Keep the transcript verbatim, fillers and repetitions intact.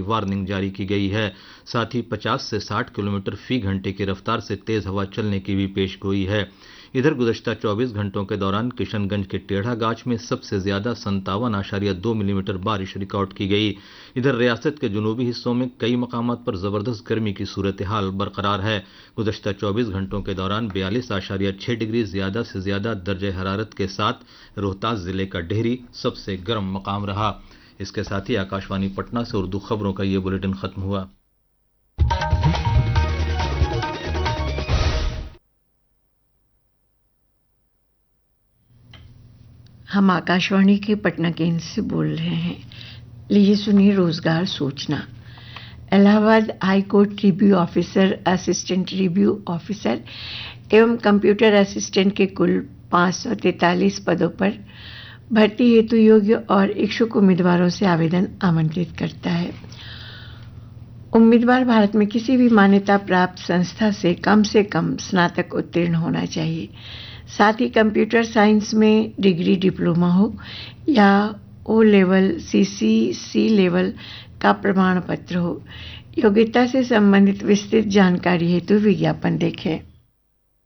Warning जारी की गई है। साथ ही पचास से साठ किलोमीटर फी घंटे की रफ्तार से तेज हवा चलने की भी पेशगोई है। इधर गुज़श्ता चौबीस घंटों के दौरान किशनगंज के टेढ़ा गाछ में सबसे ज्यादा संतावन आशारिया दो मिलीमीटर बारिश रिकॉर्ड की गई। इधर रियासत के जुनूबी हिस्सों में कई मकामात पर जबरदस्त गर्मी की सूरत हाल बरकरार है। गुज़श्ता चौबीस घंटों के दौरान बयालीस आशारिया छह डिग्री ज्यादा से ज्यादा दर्जे हरारत के साथ रोहतास जिले का डेहरी सबसे गर्म मकाम रहा। इसके साथ ही आकाशवाणी पटना से उर्दू खबरों का ये बुलेटिन खत्म हुआ। हम आकाशवाणी के पटना केंद्र से बोल रहे हैं। लीजिए सुनिए रोजगार सूचना। Allahabad high court review officer, assistant review officer एवं कंप्यूटर असिस्टेंट के कुल पाँच सौ तैंतालीस पदों पर भर्ती हेतु योग्य और इच्छुक उम्मीदवारों से आवेदन आमंत्रित करता है। उम्मीदवार भारत में किसी भी मान्यता प्राप्त संस्था से कम से कम स्नातक उत्तीर्ण होना चाहिए। साथ ही कंप्यूटर साइंस में डिग्री, डिप्लोमा हो या ओ लेवल, सीसी, सी लेवल का प्रमाण पत्र हो। योग्यता से संबंधित विस्तृत जानकारी हेतु विज्ञापन देखें।